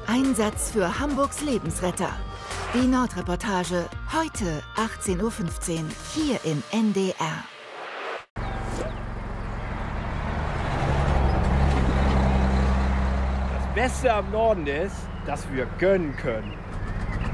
Einsatz für Hamburgs Lebensretter. Die Nordreportage, heute 18:15 Uhr, hier im NDR. Das Beste am Norden ist, dass wir gönnen können.